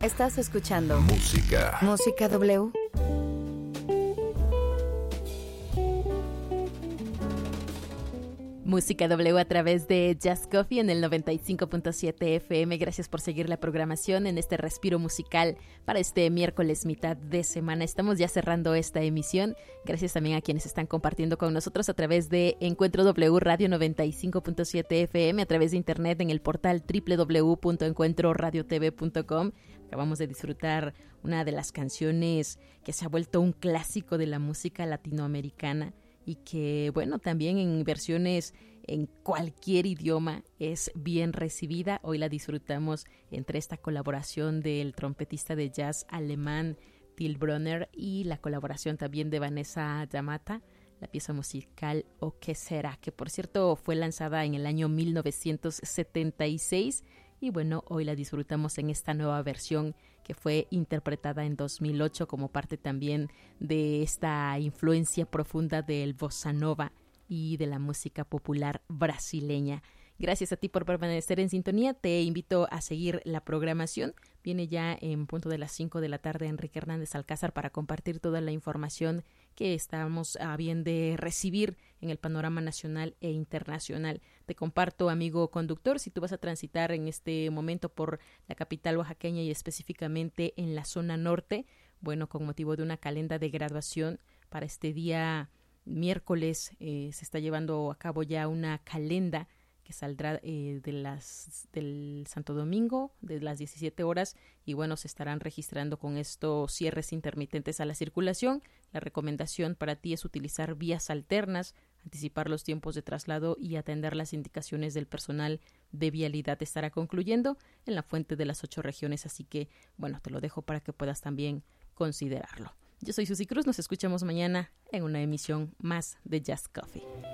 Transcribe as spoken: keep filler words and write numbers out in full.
Estás escuchando Música. Música W. Música W a través de Jazz Coffee en el noventa y cinco punto siete F M. Gracias por seguir la programación en este respiro musical para este miércoles mitad de semana. Estamos ya cerrando esta emisión. Gracias también a quienes están compartiendo con nosotros a través de Encuentro W Radio noventa y cinco punto siete F M, a través de internet en el portal doble u doble u doble u punto encuentro radio t v punto com. Acabamos de disfrutar una de las canciones que se ha vuelto un clásico de la música latinoamericana y que, bueno, también en versiones en cualquier idioma es bien recibida. Hoy la disfrutamos entre esta colaboración del trompetista de jazz alemán Till Brönner y la colaboración también de Vanessa Yamata, la pieza musical O qué será, que por cierto fue lanzada en el año mil novecientos setenta y seis. Y bueno, hoy la disfrutamos en esta nueva versión que fue interpretada en dos mil ocho como parte también de esta influencia profunda del bossa nova y de la música popular brasileña. Gracias a ti por permanecer en sintonía. Te invito a seguir la programación. Viene ya en punto de las cinco de la tarde Enrique Hernández Alcázar para compartir toda la información que estamos a bien de recibir en el panorama nacional e internacional. Te comparto, amigo conductor, si tú vas a transitar en este momento por la capital oaxaqueña y específicamente en la zona norte, bueno, con motivo de una calenda de graduación para este día miércoles eh, se está llevando a cabo ya una calenda que saldrá eh, de las del Santo Domingo de las diecisiete horas y bueno, se estarán registrando con estos cierres intermitentes a la circulación. La recomendación para ti es utilizar vías alternas, anticipar los tiempos de traslado y atender las indicaciones del personal de vialidad. Estará concluyendo en la fuente de las ocho regiones, así que bueno, te lo dejo para que puedas también considerarlo. Yo soy Susi Cruz, nos escuchamos mañana en una emisión más de Jazz Coffee.